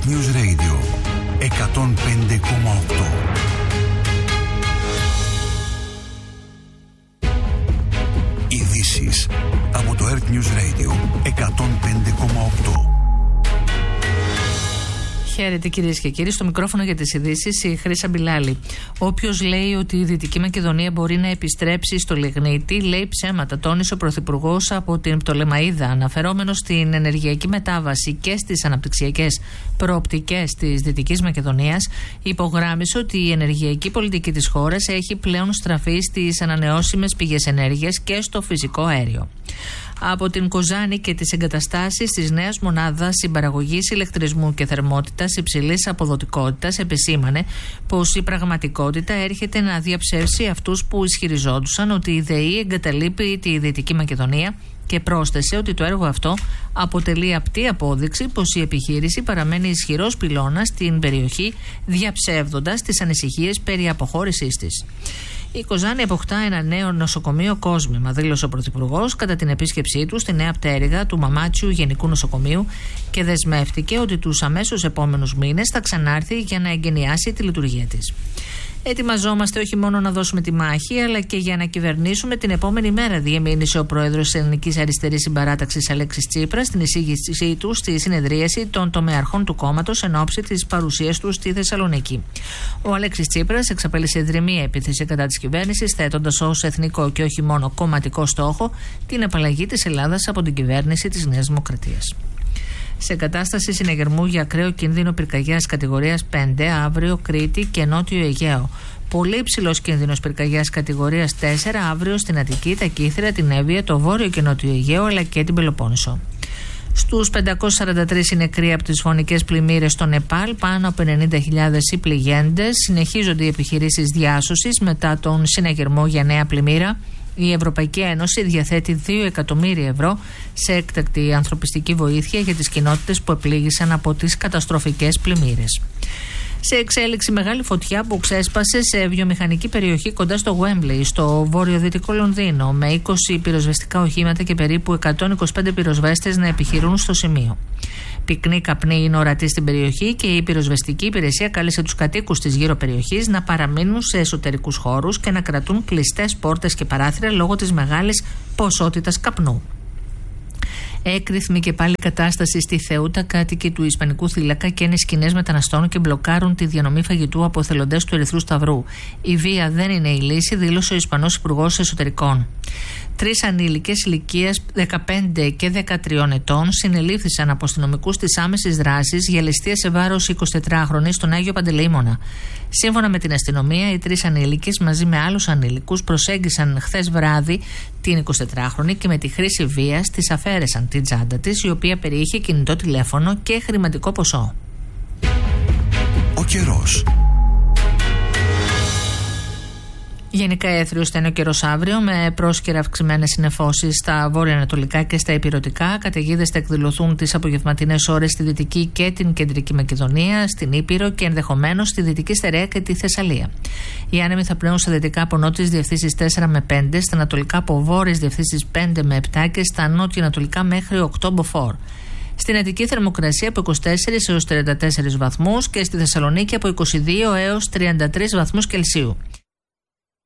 Earth News Radio 105,8. Ειδήσεις από το Earth News Radio 105,8. Χαίρετε κυρίες και κύριοι, στο μικρόφωνο για τις ειδήσεις η Χρύσα Μπιλάλη. Όποιος λέει ότι η Δυτική Μακεδονία μπορεί να επιστρέψει στο λιγνίτη, λέει ψέματα, τόνισε ο Πρωθυπουργός από την Πτολεμαΐδα, αναφερόμενος στην ενεργειακή μετάβαση και στις αναπτυξιακές προοπτικές της Δυτικής Μακεδονίας, υπογράμμισε ότι η ενεργειακή πολιτική της χώρας έχει πλέον στραφεί στις ανανεώσιμες πηγές ενέργειας και στο φυσικό αέριο. Από την Κοζάνη και τις εγκαταστάσεις της νέας μονάδας συμπαραγωγής ηλεκτρισμού και θερμότητας υψηλής αποδοτικότητας επεσήμανε πως η πραγματικότητα έρχεται να διαψεύσει αυτούς που ισχυριζόντουσαν ότι η ΔΕΗ εγκαταλείπει τη Δυτική Μακεδονία και πρόσθεσε ότι το έργο αυτό αποτελεί απτή απόδειξη πως η επιχείρηση παραμένει ισχυρός πυλώνας στην περιοχή, διαψεύδοντας τις ανησυχίες περί αποχώρησής της. Η Κοζάνη αποκτά ένα νέο νοσοκομείο κόσμημα, δήλωσε ο Πρωθυπουργός κατά την επίσκεψή του στη νέα πτέρυγα του Μαμάτσιου Γενικού Νοσοκομείου και δεσμεύτηκε ότι τους αμέσως επόμενους μήνες θα ξανάρθει για να εγκαινιάσει τη λειτουργία της. Ετοιμαζόμαστε όχι μόνο να δώσουμε τη μάχη, αλλά και για να κυβερνήσουμε την επόμενη μέρα, διεμήνυσε ο πρόεδρος της Ελληνικής Αριστερής Συμπαράταξης Αλέξης Τσίπρας στην εισήγησή του στη συνεδρίαση των τομεαρχών του κόμματος εν ώψη της παρουσίας του στη Θεσσαλονίκη. Ο Αλέξης Τσίπρας εξαπέλυσε δρυμία επίθεση κατά της κυβέρνησης, θέτοντας ως εθνικό και όχι μόνο κομματικό στόχο την απαλλαγή της Ελλάδας από την κυβέρνηση της Νέας Δημοκρατίας. Σε κατάσταση συνεγερμού για ακραίο κίνδυνο πυρκαγιάς κατηγορίας 5 αύριο Κρήτη και Νότιο Αιγαίο. Πολύ υψηλός κίνδυνος πυρκαγιάς κατηγορίας 4 αύριο στην Αττική, τα Κύθυρα, την Εύβοια, το Βόρειο και Νότιο Αιγαίο αλλά και την Πελοπόννησο. Στους 543 οι νεκροί από τις φωνικές πλημμύρες στο Νεπάλ, πάνω από 90.000 οι πληγέντες. Συνεχίζονται οι επιχειρήσεις διάσωσης μετά τον συναγερμό για νέα πλημμύρα. Η Ευρωπαϊκή Ένωση διαθέτει 2 εκατομμύρια ευρώ σε έκτακτη ανθρωπιστική βοήθεια για τις κοινότητες που επλήγησαν από τις καταστροφικές πλημμύρες. Σε εξέλιξη μεγάλη φωτιά που ξέσπασε σε βιομηχανική περιοχή κοντά στο Wembley, στο βορειοδυτικό Λονδίνο, με 20 πυροσβεστικά οχήματα και περίπου 125 πυροσβέστες να επιχειρούν στο σημείο. Πυκνή καπνή είναι ορατή στην περιοχή και η πυροσβεστική υπηρεσία κάλεσε τους κατοίκους της γύρω περιοχής να παραμείνουν σε εσωτερικούς χώρους και να κρατούν κλειστές πόρτες και παράθυρα λόγω της μεγάλης ποσότητας καπνού. Έκρηθμη και πάλι κατάσταση στη Θεούτα, κάτοικοι του Ισπανικού θύλακα καίνε σκηνές μεταναστών και μπλοκάρουν τη διανομή φαγητού από εθελοντές του Ερυθρού Σταυρού. Η βία δεν είναι η λύση, δήλωσε ο Ισπανός Υπουργός Εσωτερικών. 3 ανήλικες ηλικίας 15 και 13 ετών συνελήφθησαν από αστυνομικούς της άμεσης δράσης για ληστεία σε βάρος 24χρονης στον Άγιο Παντελεήμονα. Σύμφωνα με την αστυνομία, οι 3 ανήλικες μαζί με άλλους ανήλικους προσέγγισαν χθες βράδυ την 24χρονη και με τη χρήση βίας της αφαίρεσαν την τσάντα της, η οποία περιείχε κινητό τηλέφωνο και χρηματικό ποσό. Ο καιρός. Γενικά έθριος θα είναι ο καιρός αύριο, με πρόσκαιρα αυξημένες συννεφώσεις στα βόρεια-ανατολικά και στα ηπειρωτικά. Καταιγίδες θα εκδηλωθούν τις απογευματινές ώρες στη Δυτική και την Κεντρική Μακεδονία, στην Ήπειρο και ενδεχομένως στη Δυτική Στερεά και τη Θεσσαλία. Οι άνεμοι θα πνέουν στα δυτικά από νότιες διευθύνσεις 4 με 5, στα ανατολικά από βόρειες διευθύνσεις 5 με 7 και στα νότια-ανατολικά μέχρι 8 μποφόρ. Στην Αττική θερμοκρασία από 24 έως 34 βαθμούς και στη Θεσσαλονίκη από 22 έως 33 βαθμούς Κελσίου.